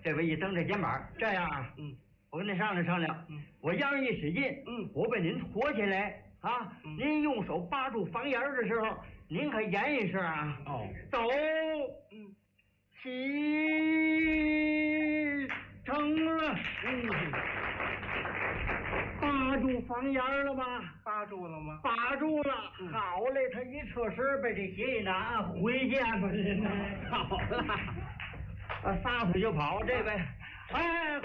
这位一蹬着肩膀，这样啊，我跟您商量商量，我腰一使劲，我把您驮起来啊，您用手扒住房檐的时候，您可言一声啊，走，起成了，扒住房檐了吧？ 扒住了吗？ 把住了，好嘞！他一侧身，把这鞋一拿，回家吧，好了，撒腿就跑。这位，哎，